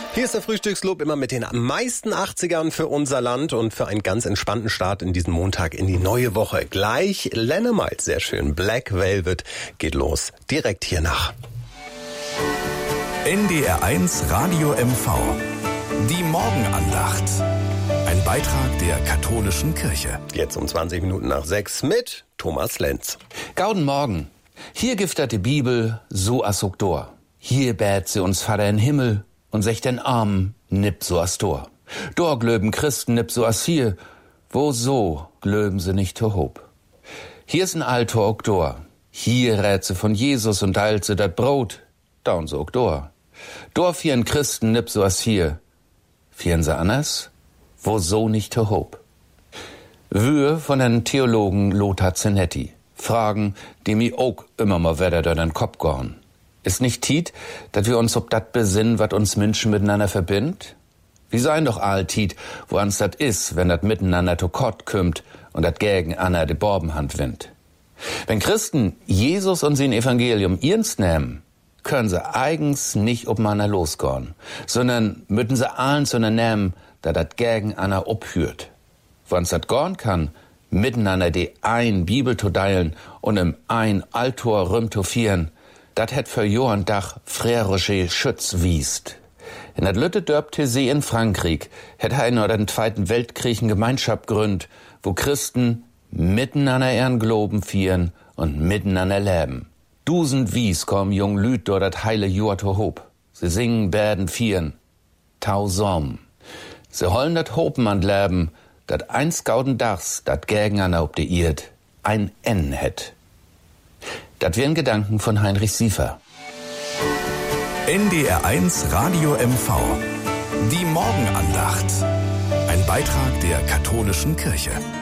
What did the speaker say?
Hier ist der Frühstücksclub immer mit den meisten 80ern für unser Land und für einen ganz entspannten Start in diesen Montag in die neue Woche. Gleich Lennon Miles, sehr schön. Black Velvet geht los. Direkt hier nach. NDR 1 Radio MV. Die Morgenandacht. Ein Beitrag der katholischen Kirche. Jetzt um 20 Minuten nach 6 mit Thomas Lenz. Gauden Morgen. Hier giftet die Bibel so as ook door. Hier bät sie uns Vater in Himmel und sech den Armen nipp so as dor. Dor glöben Christen nipp so as hier, wo so glöben sie nicht to hob. Hier ist ein Altor ook dor. Hier rät sie von Jesus und teilt sie dat Brot, daun so ook dor. Dor vieren Christen nipp so as hier. Vieren sie anders, wo so nicht to hob. Wühe von den Theologen Lothar Zenetti. Fragen, die mi ook immer mal wieder durch den Kopf gorn. Ist nicht Tiet, dass wir uns ob dat besinnen, wat uns Menschen miteinander verbindt? Wie sein doch all Tiet, wo ans dat is, wenn dat miteinander to Kott kümmt und dat gegen Anna de Borbenhand windt. Wenn Christen Jesus und sein Evangelium ernst nehmen, können sie eigens nicht obmander losgorn, sondern müssen sie allen zu nehmen, da dat gegen Anna obhürt. Wann's dat gorn kann, miteinander die ein Bibel to deilen und im ein Altor Rüm to fieren, dat het für Johann Dach Frère Roger Schütz wiest. In dat lütte Dörp See in Frankreich het er in den Zweiten Weltkrieg eine Gemeinschaft gründ, wo Christen miteinander ihren Globen fieren und miteinander leben. Dusend Wies kommen jung Lüt do dat heile Jahr to hob. Sie singen, bäden, fieren. Tausend. Sie hollen dat Hopen an leben, dat eins gauden Dachs, dat gegeneinander ob de Irt ein N het. Dat wären Gedanken von Heinrich Siefer. NDR 1 Radio MV. Die Morgenandacht. Ein Beitrag der katholischen Kirche.